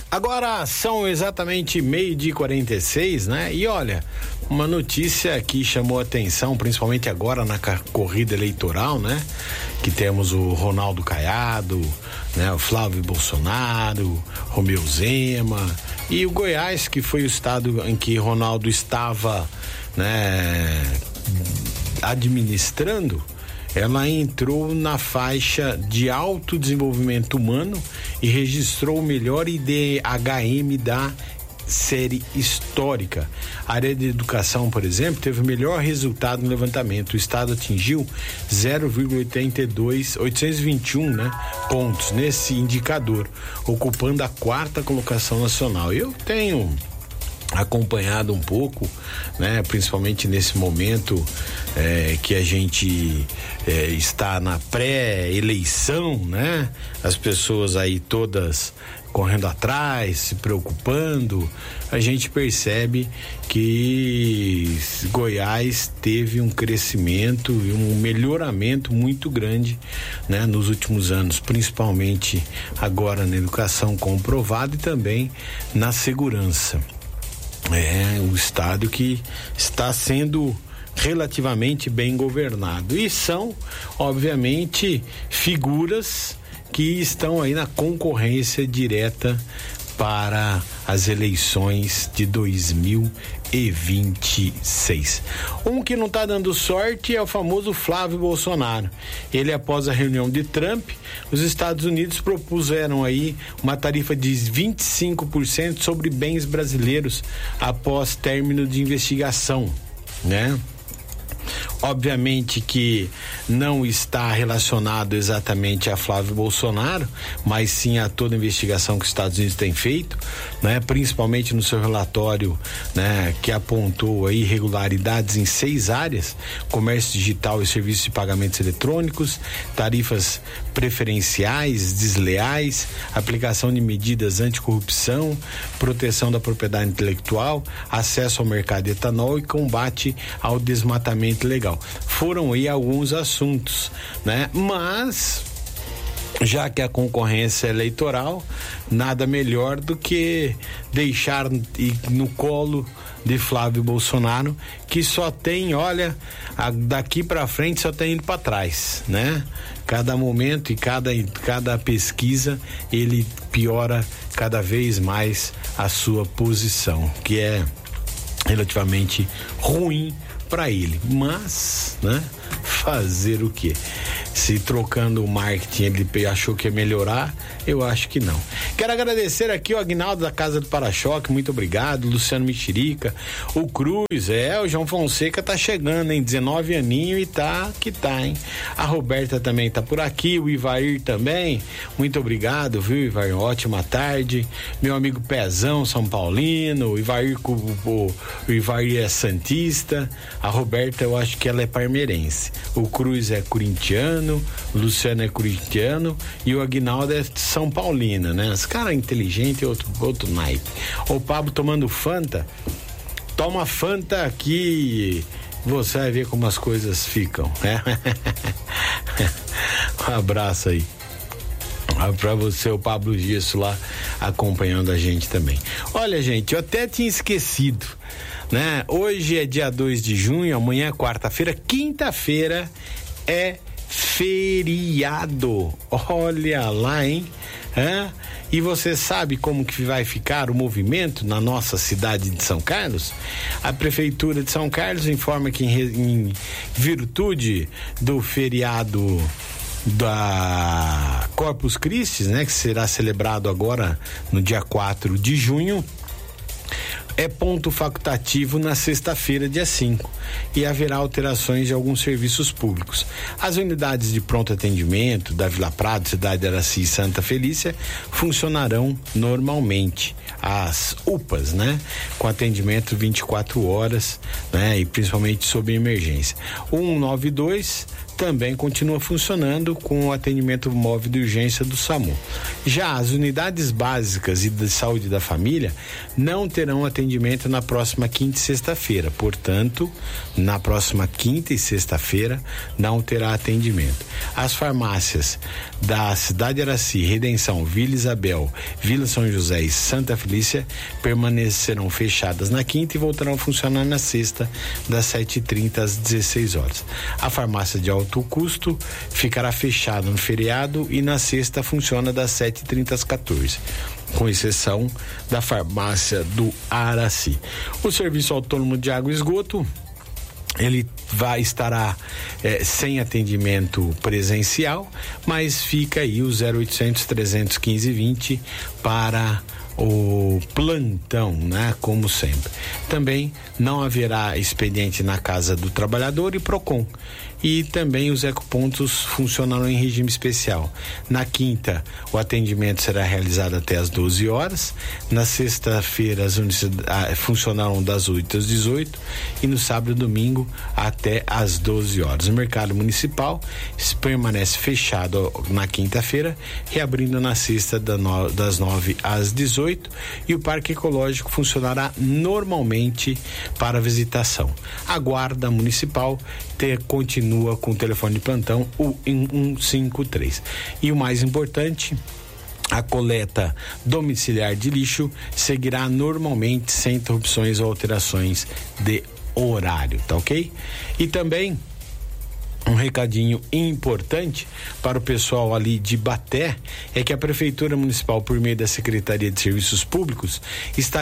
Agora são exatamente 12h46, né? E olha, uma notícia que chamou atenção, principalmente agora na corrida eleitoral, né? Que temos o Ronaldo Caiado, né? O Flávio Bolsonaro, Romeu Zema e o Goiás, que foi o estado em que Ronaldo estava, né? Administrando. Ela entrou na faixa de alto desenvolvimento humano e registrou o melhor IDHM da série histórica. A área de educação, por exemplo, teve o melhor resultado no levantamento. O estado atingiu 0,821, né, pontos nesse indicador, ocupando a 4ª colocação nacional. Eu tenho acompanhado um pouco, né, principalmente nesse momento que a gente está na pré-eleição, né, as pessoas aí todas correndo atrás, se preocupando, a gente percebe que Goiás teve um crescimento e um melhoramento muito grande, né, nos últimos anos, principalmente agora na educação comprovada e também na segurança. É um estado que está sendo relativamente bem governado e são, obviamente, figuras que estão aí na concorrência direta para as eleições de 2026. Um que não está dando sorte é o famoso Flávio Bolsonaro. Ele, após a reunião de Trump, os Estados Unidos propuseram aí uma tarifa de 25% sobre bens brasileiros após término de investigação, né? Obviamente que não está relacionado exatamente a Flávio Bolsonaro, mas sim a toda a investigação que os Estados Unidos têm feito, né? Principalmente no seu relatório, né? Que apontou aí irregularidades em 6 áreas: comércio digital e serviços de pagamentos eletrônicos, tarifas preferenciais, desleais, aplicação de medidas anticorrupção, proteção da propriedade intelectual, acesso ao mercado de etanol e combate ao desmatamento ilegal. Foram aí alguns assuntos, né? Mas já que a concorrência eleitoral, nada melhor do que deixar no colo de Flávio Bolsonaro, que só tem, olha, daqui para frente só tem indo para trás, né? Cada momento e cada pesquisa ele piora cada vez mais a sua posição, que é relativamente ruim para ele, mas, né, fazer o quê? Se trocando o marketing ele achou que ia melhorar, eu acho que não. Quero agradecer aqui o Aguinaldo da Casa do Para-Choque, muito obrigado, Luciano Mexerica, o Cruz, o João Fonseca tá chegando, hein, 19 aninho e tá, hein. A Roberta também tá por aqui, o Ivair também, muito obrigado, viu, Ivair, ótima tarde, meu amigo Pezão, São Paulino, o Ivair é santista, a Roberta eu acho que ela é parmeirense, o Cruz é corintiano, o Luciano é corintiano e o Aguinaldo é São Paulino, né? Os caras inteligentes, outro naipe. O Pablo tomando Fanta, toma Fanta aqui, você vai ver como as coisas ficam, né? Um abraço aí pra você, o Pablo Gisso lá acompanhando a gente também. Olha, gente, eu até tinha esquecido, né? Hoje é dia 2 de junho, amanhã é quarta-feira, quinta-feira é feriado. Olha lá, hein? E você sabe como que vai ficar o movimento na nossa cidade de São Carlos? A Prefeitura de São Carlos informa que em virtude do feriado da Corpus Christi, né, que será celebrado agora no dia 4 de junho, é ponto facultativo na sexta-feira, dia 5, e haverá alterações de alguns serviços públicos. As unidades de pronto atendimento da Vila Prado, Cidade de Araci e Santa Felícia funcionarão normalmente. As UPAs, né? Com atendimento 24 horas, né? E principalmente sob emergência. 192 também continua funcionando com o atendimento móvel de urgência do SAMU. Já as unidades básicas e de saúde da família não terão atendimento na próxima quinta e sexta-feira, portanto, na próxima quinta e sexta-feira não terá atendimento. As farmácias da Cidade de Araci, Redenção, Vila Isabel, Vila São José e Santa Felícia permanecerão fechadas na quinta e voltarão a funcionar na sexta, das 7h30 às 16 horas. A farmácia de alto custo ficará fechada no feriado e na sexta funciona das 7h30 às 14h. Com exceção da farmácia do Araci. O serviço autônomo de água e esgoto, ele estará sem atendimento presencial, mas fica aí o 0800 315 20 para o plantão, né? Como sempre. Também não haverá expediente na Casa do Trabalhador e PROCON. E também os ecopontos funcionarão em regime especial. Na quinta, o atendimento será realizado até às 12 horas. Na sexta-feira, as funcionarão das 8 às 18 e no sábado e domingo até às 12 horas. O mercado municipal permanece fechado na quinta-feira, reabrindo na sexta das 9 às 18 e o Parque Ecológico funcionará normalmente para visitação. A Guarda Municipal continua com o telefone de plantão, o 153. E o mais importante, a coleta domiciliar de lixo seguirá normalmente sem interrupções ou alterações de horário, tá ok? E também um recadinho importante para o pessoal ali de Baté é que a Prefeitura Municipal, por meio da Secretaria de Serviços Públicos, está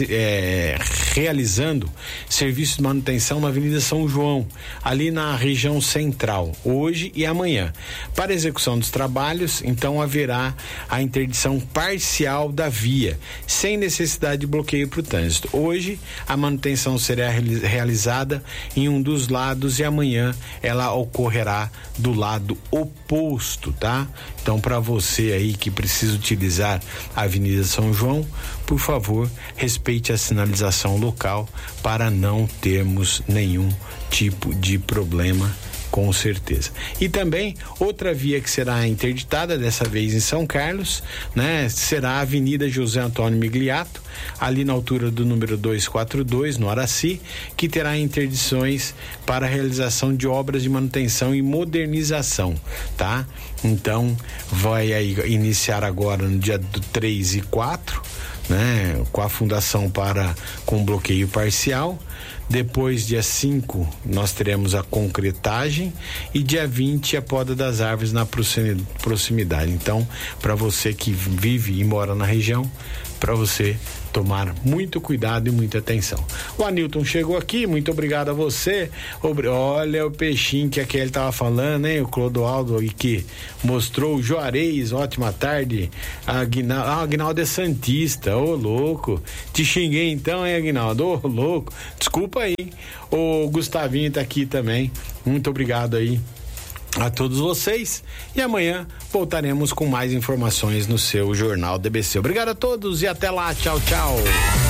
realizando serviço de manutenção na Avenida São João, ali na região central, hoje e amanhã. Para a execução dos trabalhos, então haverá a interdição parcial da via, sem necessidade de bloqueio para o trânsito. Hoje, a manutenção será realizada em um dos lados e amanhã ela ocorrerá do lado oposto, tá? Então, para você aí que precisa utilizar a Avenida São João, por favor, respeite a sinalização local para não termos nenhum tipo de problema, com certeza. E também outra via que será interditada, dessa vez em São Carlos, né? Será a Avenida José Antônio Migliato, ali na altura do número 242, no Araci, que terá interdições para a realização de obras de manutenção e modernização, tá? Então, vai aí iniciar agora no dia 3 e 4, né? Com a fundação com bloqueio parcial. Depois, dia 5, nós teremos a concretagem e dia 20 a poda das árvores na proximidade. Então, para você que vive e mora na região, para você tomar muito cuidado e muita atenção. O Anilton chegou aqui, muito obrigado a você. Olha o peixinho que aquele tava falando, hein? O Clodoaldo aí que mostrou o Juarez, ótima tarde. Aguinaldo é santista, ô louco. Te xinguei então, hein, Aguinaldo? Ô louco. Desculpa aí. O Gustavinho tá aqui também. Muito obrigado aí a todos vocês, e amanhã voltaremos com mais informações no seu Jornal DBC. Obrigado a todos e até lá, tchau, tchau.